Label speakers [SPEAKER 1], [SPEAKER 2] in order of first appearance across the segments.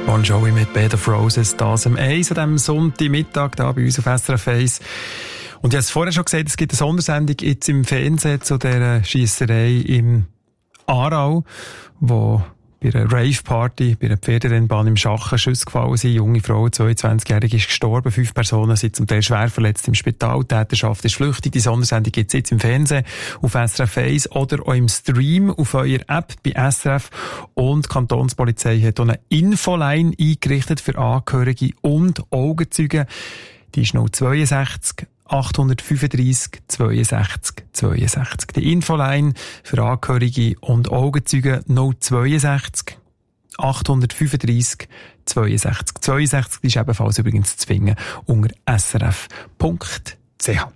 [SPEAKER 1] Bon Jovi mit Bed of Roses, das am 1 an diesem Sonntagmittag hier bei uns auf SRF 1. Und ich habe es vorher schon gesagt, es gibt eine Sondersendung jetzt im Fernsehen zu dieser Schiesserei im Aarau, wo bei einer Rave-Party, bei einer Pferderennbahn im Schachen Schüsse gefallen sind. Junge Frau, 22-jährig, ist gestorben. 5 Personen sind zum Teil schwer verletzt im Spital. Die Täterschaft ist flüchtig. Die Sondersendung gibt es jetzt im Fernsehen auf SRF 1 oder auch im Stream auf eurer App bei SRF. Und die Kantonspolizei hat auch eine Infoline eingerichtet für Angehörige und Augenzeugen. Die ist 062 835 62 62. Die Infoline für Angehörige und Augenzeugen 062 835 62 62. Die ist ebenfalls übrigens zu finden unter srf.ch.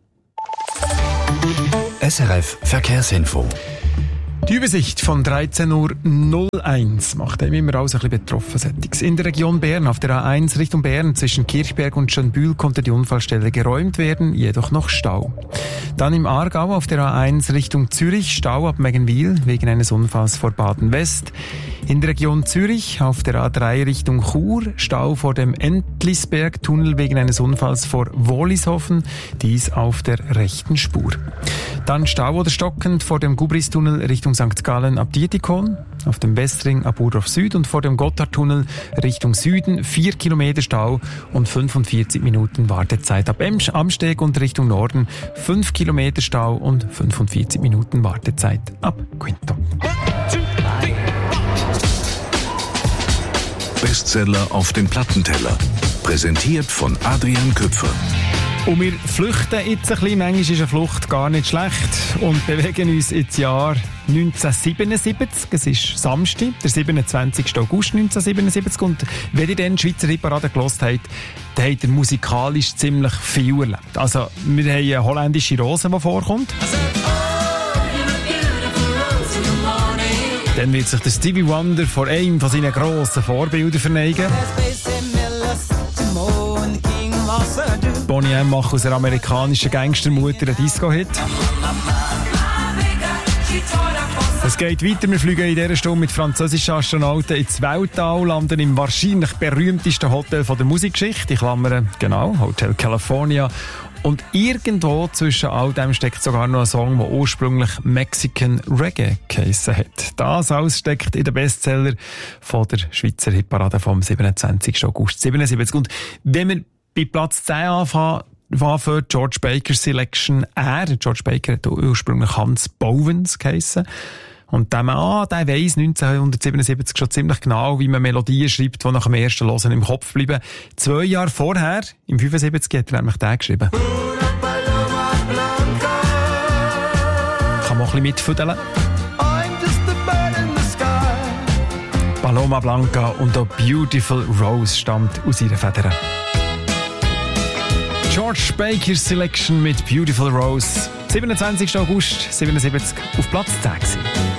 [SPEAKER 2] SRF Verkehrsinfo.
[SPEAKER 1] Die Übersicht von 13.01 Uhr macht einem immer alles ein bisschen betroffen. In der Region Bern, auf der A1 Richtung Bern, zwischen Kirchberg und Schönbühl, konnte die Unfallstelle geräumt werden, jedoch noch Stau. Dann im Aargau, auf der A1 Richtung Zürich, Stau ab Meggenwil, wegen eines Unfalls vor Baden-West. In der Region Zürich, auf der A3 Richtung Chur, Stau vor dem Entlisberg-Tunnel wegen eines Unfalls vor Wollishofen, dies auf der rechten Spur. Dann Stau oder stockend vor dem Gubris-Tunnel Richtung St. Gallen ab Dietikon, auf dem Westring ab Urdorf Süd und vor dem Gotthardtunnel Richtung Süden 4 Kilometer Stau und 45 Minuten Wartezeit ab Amsteg und Richtung Norden 5 Kilometer Stau und 45 Minuten Wartezeit ab Quinto.
[SPEAKER 2] Bestseller auf den Plattenteller. Präsentiert von Adrian Küpfer.
[SPEAKER 1] Und wir flüchten jetzt ein bisschen. Manchmal ist eine Flucht gar nicht schlecht. Und bewegen uns ins Jahr 1977. Es ist Samstag, der 27. August 1977. Und wenn ihr dann die Schweizer Hitparade gehört habt, dann habt ihr musikalisch ziemlich viel erlebt. Also, wir haben eine holländische Rose, die vorkommt. Dann wird sich der Stevie Wonder vor einem von seinen grossen Vorbildern verneigen. Boney M. macht aus einer amerikanischen Gangstermutter einen Disco-Hit. Es geht weiter, wir fliegen in dieser Stunde mit französischen Astronauten ins Weltall, landen im wahrscheinlich berühmtesten Hotel der Musikgeschichte, ich klammere, genau, Hotel California. Und irgendwo zwischen all dem steckt sogar noch ein Song, der ursprünglich Mexican Reggae geheissen hat. Das alles steckt in den Bestseller von der Schweizer Hitparade vom 27. August 77. Und wenn wir bei Platz 10 anfangen, für George Baker Selection. George Baker hat ursprünglich Hans Bowens geheissen. Und der weiss 1977 schon ziemlich genau, wie man Melodien schreibt, die nach dem ersten Hören im Kopf bleiben. 2 Jahre vorher, im 75, hat er nämlich den geschrieben. Kann man auch ein bisschen mitfüdeln. Paloma Blanca und auch Beautiful Rose stammt aus ihrer Feder. George Baker Selection mit Beautiful Rose. 27. August 77 auf Platz 10 gewesen.